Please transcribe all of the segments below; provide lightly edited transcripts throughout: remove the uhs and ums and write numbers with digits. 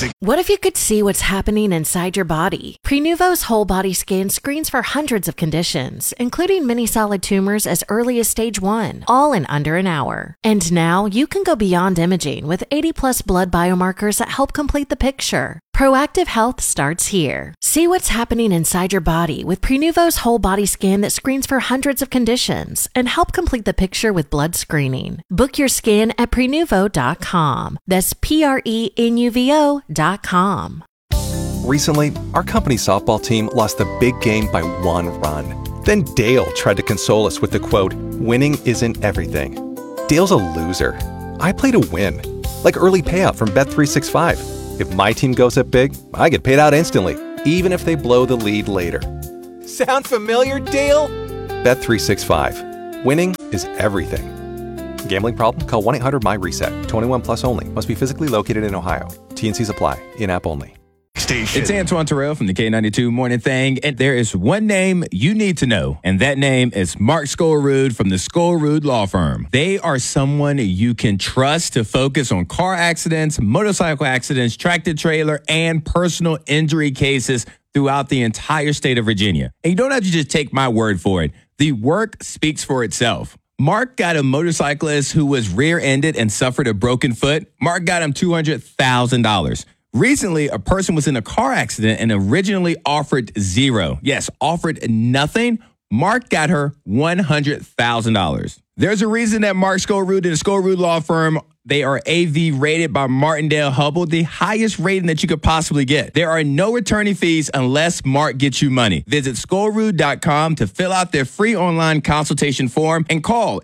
What if you could see what's happening inside your body? Prenuvo's whole body scan screens for hundreds of conditions, including many solid tumors as early as stage 1, all in under an hour. And now you can go beyond imaging with 80+ blood biomarkers that help complete the picture. Proactive health starts here. See what's happening inside your body with Prenuvo's whole body scan that screens for hundreds of conditions and help complete the picture with blood screening. Book your scan at Prenuvo.com. That's Prenuvo.com. Recently, our company softball team lost the big game by 1 run. Then Dale tried to console us with the quote, "Winning isn't everything." Dale's a loser. I play to win, like early payout from Bet365. If my team goes up big, I get paid out instantly, even if they blow the lead later. Sound familiar, Dale? Bet365. Winning is everything. Gambling problem? Call 1-800-MY-RESET. 21 plus only. Must be physically located in Ohio. T&Cs apply. In-app only. It's Antoine Terrell from the K92 Morning Thing, and there is one name you need to know, and that name is Mark Skolrud from the Skolrud Law Firm. They are someone you can trust to focus on car accidents, motorcycle accidents, tractor trailer, and personal injury cases throughout the entire state of Virginia. And you don't have to just take my word for it. The work speaks for itself. Mark got a motorcyclist who was rear-ended and suffered a broken foot. Mark got him $200,000. Recently, a person was in a car accident and originally offered zero. Yes, offered nothing. Mark got her $100,000. There's a reason that Mark Skolrud and the Skolrud Law Firm, they are AV rated by Martindale-Hubbell, the highest rating that you could possibly get. There are no attorney fees unless Mark gets you money. Visit Skolrud.com to fill out their free online consultation form and call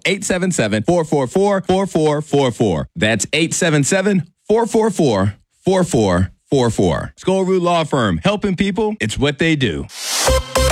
877-444-4444. That's 877-444-4444. Skolrud Law Firm, helping people, it's what they do.